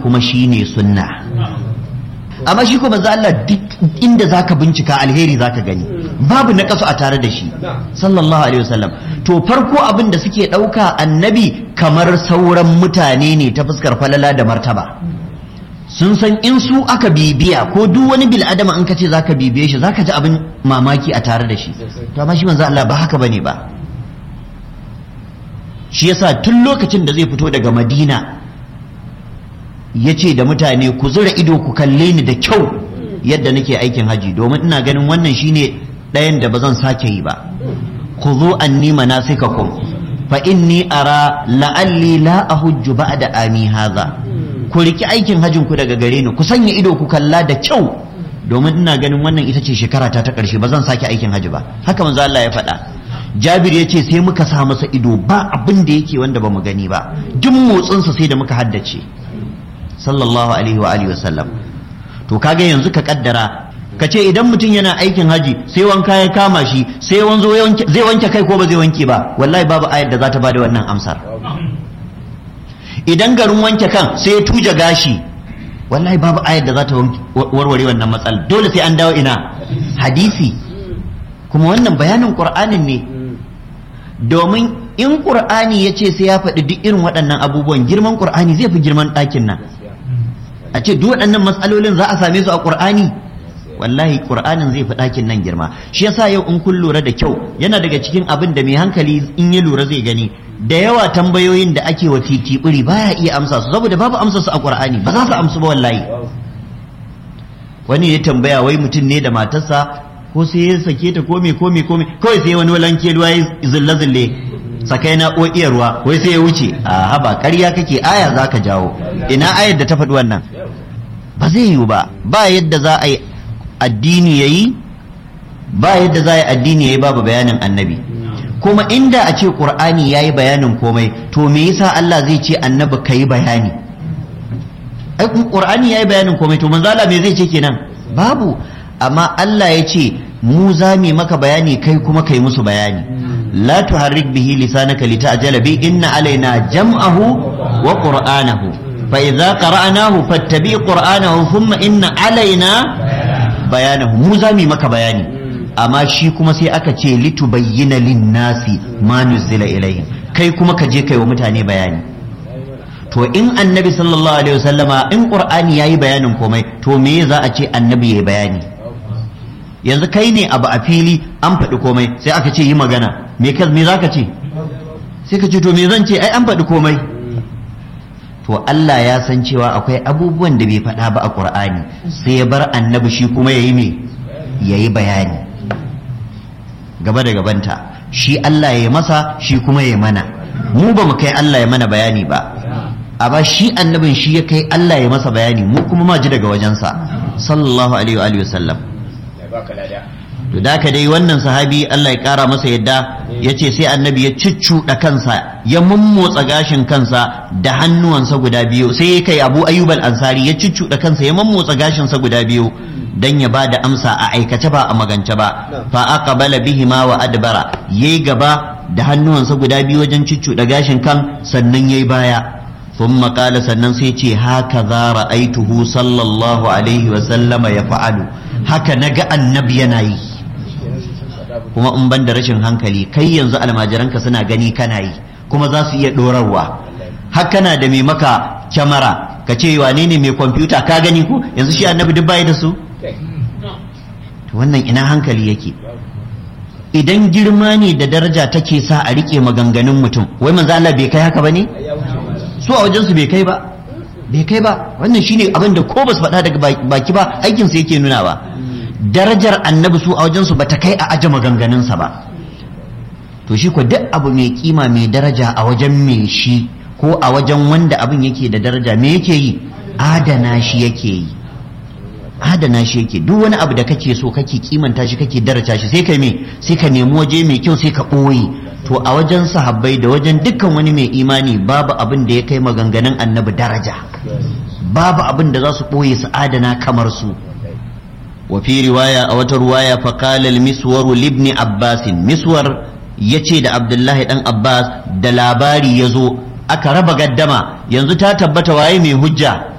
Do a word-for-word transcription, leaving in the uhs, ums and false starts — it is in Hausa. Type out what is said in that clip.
kuma shine sunna. Amma shi kuma manzo Allah duk inda zaka bincika alheri zaka gani, babu na kasu a tare da shi sallallahu alaihi wasallam. To farko abin da suke ɗauka annabi kamar sauran mutane ne ta fuskar falala da martaba. Sun san in su aka bibiya ko duk wani bil adama in ka ce zaka bibiye shi zaka ji abin mamaki a tare da shi. To amma shi manzo Allah ba haka bane ba. Shi yasa tun lokacin da zai fito daga Madina ya ce da mutane ku zura ido ku kalle ni da kyau yadda nake aikin haji, domin ina ganin wannan shine ɗayan da ba zan sake yi ba. khudhu anni manasikakum fa inni ara la'alli la ahujju ba'da ami hadha. Ku riki aikin hajin ku daga gare ni, ku sanya ido ku kalla da kyau, domin ina ganin wannan ita ce shekara ta ta ƙarshe, ba zan sake aikin haji ba. Haka manzo Allah ya faɗa. Jabir ya ce sai muka sa masa ido ba abin da yake wanda ba mu gani ba, duk motsinsa sai da muka haddace sallallahu alaihi wa alihi wasallam. To kaga yanzu ka kaddara ka ce idan mutum yana aikin haji sai wanka ya kama shi sai wanzo zai wanke kai ko ba zai wanke ba, wallahi babu ayar da za ta bada wannan amsar. Idan garin wanke kan sai ya tuja gashi, wallahi babu ayar da za ta warware wannan matsala, dole sai an dawo ina hadisi. Kuma wannan bayanin qur'anin ne, domin in qur'ani ya ce sai ya faɗi duk irin waɗannan abubuwan, girman qur'ani zai fi girman ɗakin nan. A ce duk waɗannan matsalolin za a same su a qur'ani, wallahi qur'anin zai fi ɗakin nan girma. Shi yasa yau in kun lura da kyau, yana daga cikin abin da mai hankali in ya lura zai gani, da yawa tambayoyin da ake wa titibiri baya iya amsa su saboda babu amsa su a qur'ani, ba za su amsu ba wallahi. Wani ya tambaya wai mutum ne da matarsa ko sai ya sake ta kome kome kome kawai sai wani walanke ruwa ya zille zille sakai na ko iya ruwa wai sai ya wuce. A haba ƙarya kake, aya za ka jawo. Ina ayar da ta faɗi wannan? Ba zai yiwu ba. Ba yadda za a yi addini yayi, ba yadda za a yi addini yayi babu bayanin annabi. Kuma inda a ce qur'ani yayi bayanin komai, to me yasa Allah zai ce annabi kai bayani? Ai qur'ani yayi bayanin komai, to manzo Allah me zai ce kenan? Babu. Amma Allah ya ce mu za mu maka bayani kai kuma kai musu bayani. La tuharrik bihi lisanaka lita'jala bi inna alaina jam'ahu wa qur'anahu fa idza qara'nahu fattabi qur'anahu thumma inna alaina bayanahu. Mu za mu maka bayani, amma shi kuma sai aka ce litubayyana lin-nasi ma nuzila ilayhim, kai kuma ka je kai wa mutane bayani. To in annabi sallallahu alaihi wasallama in qur'ani yayi bayanin komai, to me za a ce annabi yayi bayani? Yanzu kai ne abu a fili an faɗi komai sai aka ce yi magana, me ka me zaka ce? Sai ka ce to me zan ce, ai an faɗi komai. To Allah ya san cewa akwai abubuwan da bai faɗa ba a Qur'ani, sai ya bar annabi shi kuma yayi me yayi bayani gaba da gabanta. Shi Allah ya masa, shi kuma ya mana. Mu ba mu kai Allah ya mana bayani ba, amma shi annabin shi ya kai Allah ya masa bayani, mu kuma ma ji daga wajensa sallallahu alaihi wa alihi wasallam. To da ka dai wannan sahabi Allah ya kara masa yadda ya ce sai annabi ya ciccuɗa kansa, ya mummotsa gashin kansa da hannuwansa guda biyu. Sai kai Abu Ayyub al-Ansari ya ciccuɗa kansa ya mummotsa gashinsa guda biyu dan ya bada amsa a aikace ba a magance ba. Fa aqbala bihima wa adbara, yayi gaba da hannuwansa guda biyu wajen ciccuɗa gashin kan, sannan yayi baya. ثم قال sannan sai ce haka za ra'aituhu sallallahu alaihi wa sallama ya fa'alu, haka naga annabi yana yi. Kuma in ban da rashin hankali, kai yanzu almajiranka suna gani kana yi kuma za su iya dorarwa. Haka na da mai maka kyamara ka ce wane ne mai kwamfuta ka gani ko yanzu shi annabi duk bai da su. To wannan ina hankali yake? Idan girma ne da daraja take sa a rike maganganun mutum, wai manzo Allah bai kai haka bane? Su a wajensu bai kai ba, bai kai ba. Wannan shine abin da ko ba su faɗa daga baki ba, aikinsu yake nuna ba. Darajar annabi su a wajensu ba ta kai a aje maganganunsa ba. To shi ko duk abu mai kima mai daraja a wajen mai shi ko a wajen wanda abin yake da daraja, me yake yi? Adana shi yake yi, adana shi yake. Duk wani abu da kake so kake kimanta shi kake daraja shi, sai ka me sai ka nemi waje mai kyau sai ka ɓoye. To a wajen sahabbai da wajen dukkan wani mai imani babu abin da ya kai maganganun annabi daraja, babu abin da za su ɓoye su adana kamar su. Wa fi riwaya, a wata riwaya, fa qala al-miswar libni abbas, miswar yace da abdullahi dan abbas da labari yazo aka raba gaddama, yanzu ta tabbata waye mai hujja.